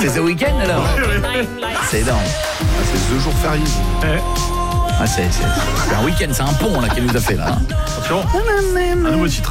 C'est The Weeknd alors. C'est énorme. C'est The jour férié. C'est un week-end, c'est un pont là qu'il nous a fait là. Attention, un nouveau titre.